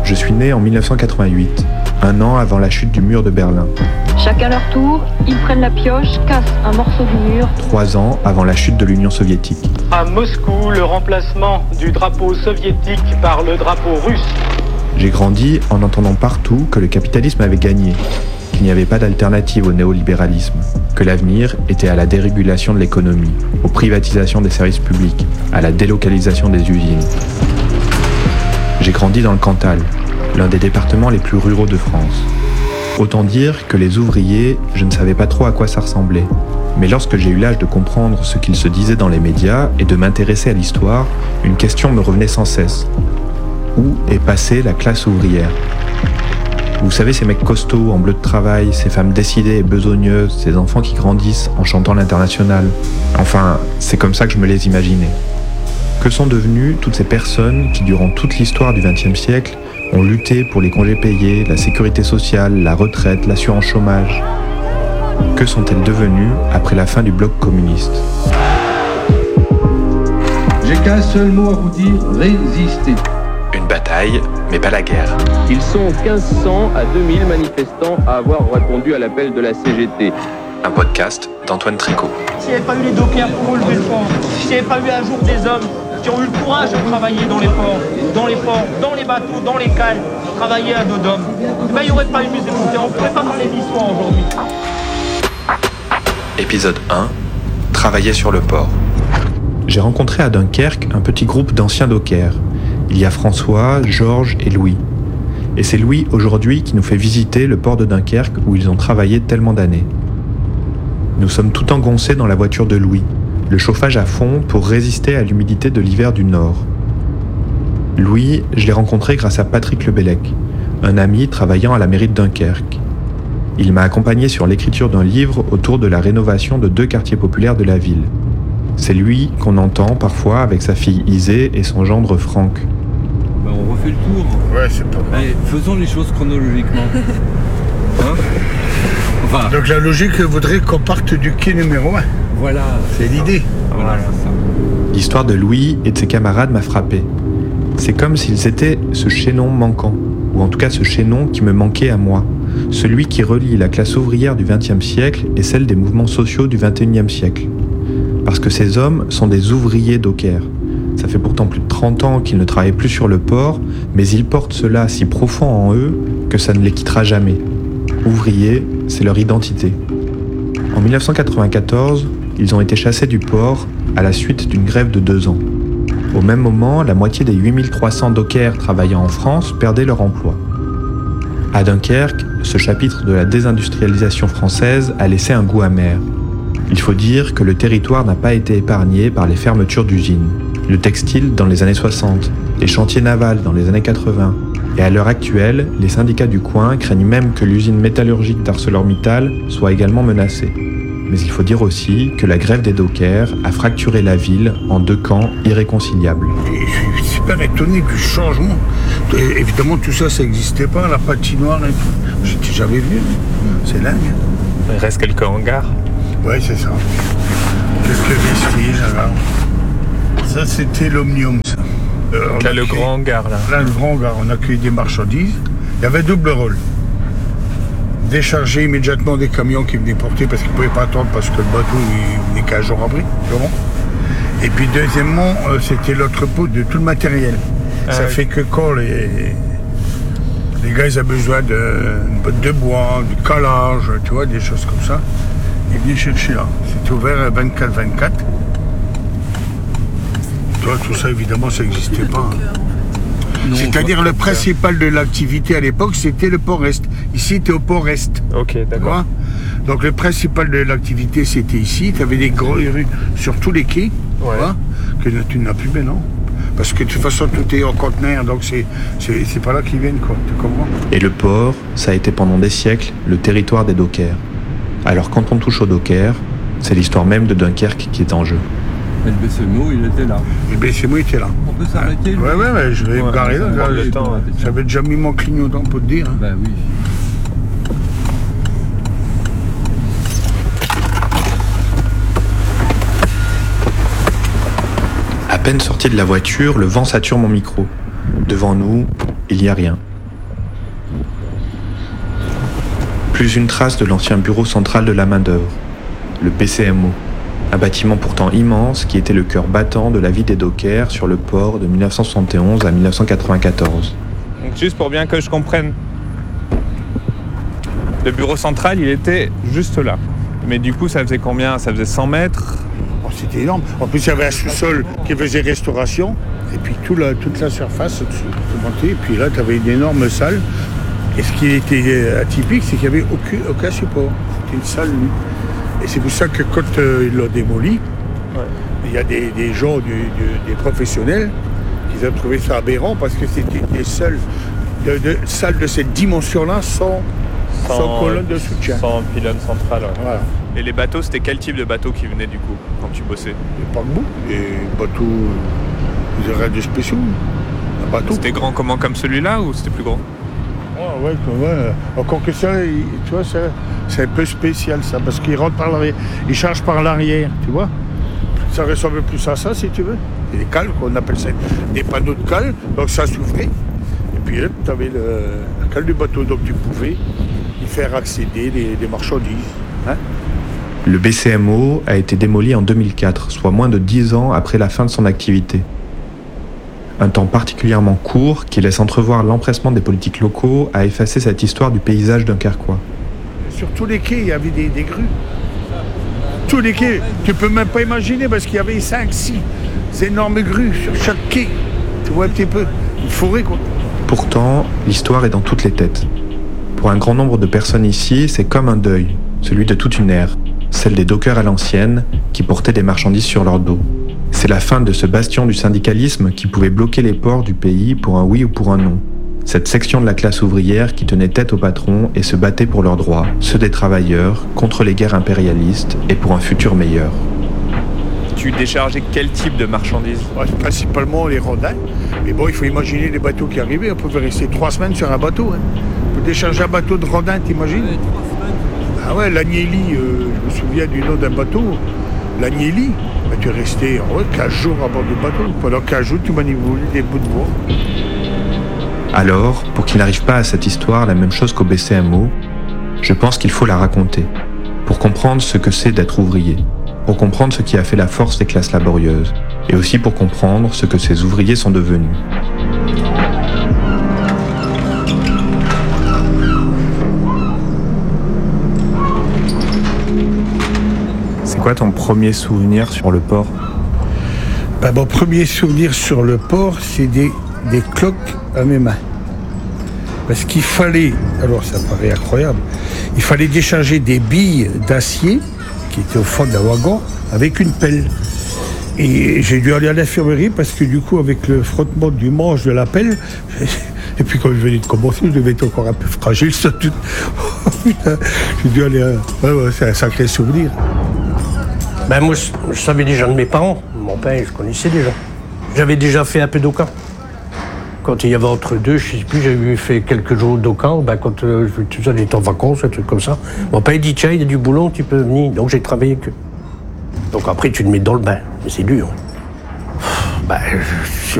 Je suis né en 1988, un an avant la chute du mur de Berlin. Chacun leur tour, ils prennent la pioche, cassent un morceau du mur. 3 ans avant la chute de l'Union soviétique. À Moscou, le remplacement du drapeau soviétique par le drapeau russe. J'ai grandi en entendant partout que le capitalisme avait gagné, qu'il n'y avait pas d'alternative au néolibéralisme, que l'avenir était à la dérégulation de l'économie, aux privatisations des services publics, à la délocalisation des usines. J'ai grandi dans le Cantal, l'un des départements les plus ruraux de France. Autant dire que les ouvriers, je ne savais pas trop à quoi ça ressemblait. Mais lorsque j'ai eu l'âge de comprendre ce qu'il se disait dans les médias et de m'intéresser à l'histoire, une question me revenait sans cesse. Où est passée la classe ouvrière ? Vous savez, ces mecs costauds en bleu de travail, ces femmes décidées et besogneuses, ces enfants qui grandissent en chantant l'Internationale. Enfin, c'est comme ça que je me les imaginais. Que sont devenues toutes ces personnes qui, durant toute l'histoire du XXe siècle, ont lutté pour les congés payés, la sécurité sociale, la retraite, l'assurance chômage ? Que sont-elles devenues après la fin du bloc communiste ? J'ai qu'un seul mot à vous dire, résister. Une bataille, mais pas la guerre. Ils sont 1500 à 2000 manifestants à avoir répondu à l'appel de la CGT. Un podcast d'Antoine Tricot. S'il n'y avait pas eu les dockers pour relever le port, s'il n'y avait pas eu un jour des hommes qui ont eu le courage de travailler dans les ports, dans les bateaux, dans les cales, travailler à dos d'hommes, il n'y aurait pas eu musée monté, on ne pourrait pas parler d'histoire aujourd'hui. Épisode 1. Travailler sur le port. J'ai rencontré à Dunkerque un petit groupe d'anciens dockers. Il y a François, Georges et Louis. Et c'est Louis aujourd'hui qui nous fait visiter le port de Dunkerque où ils ont travaillé tellement d'années. Nous sommes tout engoncés dans la voiture de Louis, le chauffage à fond pour résister à l'humidité de l'hiver du Nord. Louis, je l'ai rencontré grâce à Patrick Lebellec, un ami travaillant à la mairie de Dunkerque. Il m'a accompagné sur l'écriture d'un livre autour de la rénovation de 2 quartiers populaires de la ville. C'est lui qu'on entend parfois avec sa fille Isée et son gendre Franck. On refait le tour. Ouais, c'est pas grave. Allez, faisons les choses chronologiquement. Hein enfin, Donc la logique voudrait qu'on parte du quai numéro 1. voilà. C'est l'idée. Voilà, c'est ça. L'histoire de Louis et de ses camarades m'a frappé. C'est comme s'ils étaient ce chaînon manquant, ou en tout cas ce chaînon qui me manquait à moi, celui qui relie la classe ouvrière du XXe siècle et celle des mouvements sociaux du XXIe siècle. Parce que ces hommes sont des ouvriers dockers. Ça fait pourtant plus de 30 ans qu'ils ne travaillent plus sur le port, mais ils portent cela si profond en eux que ça ne les quittera jamais. Ouvriers, c'est leur identité. En 1994, ils ont été chassés du port à la suite d'une grève de 2 ans. Au même moment, la moitié des 8300 dockers travaillant en France perdaient leur emploi. À Dunkerque, ce chapitre de la désindustrialisation française a laissé un goût amer. Il faut dire que le territoire n'a pas été épargné par les fermetures d'usines. Le textile dans les années 60, les chantiers navals dans les années 80. Et à l'heure actuelle, les syndicats du coin craignent même que l'usine métallurgique d'ArcelorMittal soit également menacée. Mais il faut dire aussi que la grève des dockers a fracturé la ville en 2 camps irréconciliables. Et je suis super étonné du changement. Et évidemment, tout ça, ça n'existait pas, la patinoire et tout. J'étais jamais venu. C'est dingue. Il reste quelques hangars. Ouais, c'est ça. Quelques vestiges, alors. Ça, c'était l'Omnium, ça. Là, le grand hangar, là. Là, le grand hangar, on accueillait des marchandises. Il y avait double rôle. Décharger immédiatement des camions qui venaient porter parce qu'ils ne pouvaient pas attendre parce que le bateau il venait 15 jours après. Et puis deuxièmement, c'était l'entrepôt de tout le matériel. Ça fait que quand les gars ils ont besoin d'une botte de bois, du calage, tu vois, des choses comme ça, ils venaient chercher là. C'était ouvert 24/24. Toi, tout ça évidemment ça n'existait pas. Non, c'est-à-dire le principal de l'activité à l'époque, c'était le port-est. Ici, c'était au port-est. Ok, d'accord. Donc le principal de l'activité, c'était ici. Tu avais des grosses rues sur tous les quais, que tu n'as plus maintenant. Parce que de toute façon, tout est en conteneur, donc c'est pas là qu'ils viennent, quoi. Tu comprends ? Et le port, ça a été pendant des siècles le territoire des dockers. Alors quand on touche aux dockers, c'est l'histoire même de Dunkerque qui est en jeu. Mais le BCMO, il était là. Le BCMO était là. On peut s'arrêter. Ouais, je vais me garer là. J'avais déjà mis mon clignotant pour te dire. Hein. Bah oui. À peine sorti de la voiture, le vent sature mon micro. Devant nous, il n'y a rien. Plus une trace de l'ancien bureau central de la main-d'œuvre, le BCMO, un bâtiment pourtant immense qui était le cœur battant de la vie des dockers sur le port de 1971 à 1994. Donc juste pour bien que je comprenne, le bureau central, il était juste là. Mais du coup, ça faisait combien? Ça faisait 100 mètres? Oh, c'était énorme. En plus, il y avait un sous-sol qui faisait restauration. Et puis toute la surface au-dessus, montée. Et puis là, tu avais une énorme salle. Et ce qui était atypique, c'est qu'il n'y avait aucun support. C'était une salle nue. Et c'est pour ça que quand ils l'ont démoli, il y a des gens, des professionnels, qui ont trouvé ça aberrant parce que c'était des salles de cette dimension-là sans colonne de soutien. Sans pylône central. Ouais. Voilà. Et les bateaux, c'était quel type de bateau qui venait du coup, quand tu bossais? Des paquebots, des bateaux, des radios spéciaux. Un bateau. C'était grand comment, comme celui-là, ou c'était plus grand? Ouais. Encore que ça, tu vois, c'est un peu spécial ça, parce qu'il rentre par l'arrière, il charge par l'arrière, tu vois. Ça ressemble plus à ça, si tu veux. Et des cales, on appelle ça des panneaux de cale, donc ça s'ouvrait. Et puis là, tu avais la cale du bateau, donc tu pouvais y faire accéder des marchandises. Hein. Le BCMO a été démoli en 2004, soit moins de 10 ans après la fin de son activité. Un temps particulièrement court qui laisse entrevoir l'empressement des politiques locaux à effacer cette histoire du paysage dunkerquois. Sur tous les quais, il y avait des grues. Tous les quais, tu peux même pas imaginer parce qu'il y avait 5-6 énormes grues sur chaque quai. Tu vois un petit peu, une forêt quoi. Pourtant, l'histoire est dans toutes les têtes. Pour un grand nombre de personnes ici, c'est comme un deuil, celui de toute une ère, celle des dockers à l'ancienne qui portaient des marchandises sur leur dos. C'est la fin de ce bastion du syndicalisme qui pouvait bloquer les ports du pays pour un oui ou pour un non. Cette section de la classe ouvrière qui tenait tête aux patrons et se battait pour leurs droits, ceux des travailleurs, contre les guerres impérialistes et pour un futur meilleur. Tu déchargeais quel type de marchandises? Principalement les rondins. Mais bon, il faut imaginer les bateaux qui arrivaient. On pouvait rester 3 semaines sur un bateau. Hein. On peut décharger un bateau de rondins, t'imagines? Ah ouais, l'Agnelli, je me souviens du nom d'un bateau. L'Agnelli, ben, tu es resté 15 jours à bord du bateau. Pendant 15 jours, tu manipulais des bouts de bois. Alors, pour qu'il n'arrive pas à cette histoire la même chose qu'au BCMO, je pense qu'il faut la raconter, pour comprendre ce que c'est d'être ouvrier, pour comprendre ce qui a fait la force des classes laborieuses, et aussi pour comprendre ce que ces ouvriers sont devenus. C'est quoi ton premier souvenir sur le port? Ben, mon premier souvenir sur le port, c'est des cloques à mes mains. Parce qu'il fallait, alors ça paraît incroyable, il fallait décharger des billes d'acier qui étaient au fond d'un wagon avec une pelle. Et j'ai dû aller à l'infirmerie parce que du coup, avec le frottement du manche de la pelle, et puis quand je venais de commencer, je devais être encore un peu fragile. Ça, tout... j'ai dû aller c'est un sacré souvenir. Ben moi, je savais déjà de mes parents. Mon père, je connaissais déjà. J'avais déjà fait un peu d'Okan. Quand il y avait entre deux, je ne sais plus, j'avais fait quelques jours d'Okan. Ben, quand tout ça, j'étais en vacances, un truc comme ça. Mon père dit, tiens, il y a du boulot, tu peux venir. Donc j'ai travaillé avec eux. Donc après, tu te mets dans le bain. Mais c'est dur. Ben, je sais